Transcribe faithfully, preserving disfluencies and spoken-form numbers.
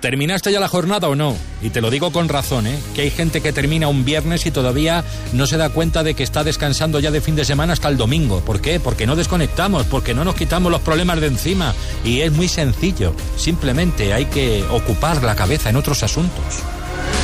¿Terminaste ya la jornada o no? Y te lo digo con razón, ¿eh? Que hay gente que termina un viernes y todavía no se da cuenta de que está descansando ya de fin de semana hasta el domingo. ¿Por qué? Porque no desconectamos, porque no nos quitamos los problemas de encima. Y es muy sencillo. Simplemente hay que ocupar la cabeza en otros asuntos.